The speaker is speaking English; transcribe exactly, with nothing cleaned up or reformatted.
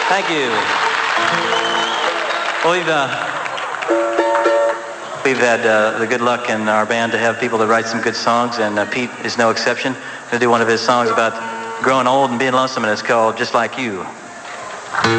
Thank you. Well, we've, uh, we've had uh, the good luck in our band to have people that write some good songs, and uh, Pete is no exception. He'll do one of his songs about growing old and being lonesome, and it's called Just Like You.